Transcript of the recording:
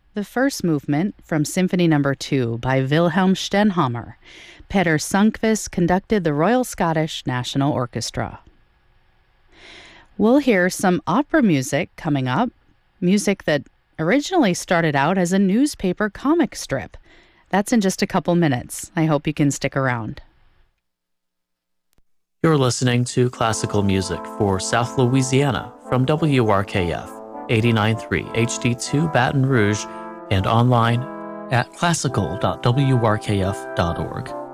The first movement from Symphony No. 2 by Wilhelm Stenhammar. Peter Sundqvist conducted the Royal Scottish National Orchestra. We'll hear some opera music coming up, music that originally started out as a newspaper comic strip. That's in just a couple minutes. I hope you can stick around. You're listening to classical music for South Louisiana from WRKF 89.3 HD2 Baton Rouge and online at classical.wrkf.org.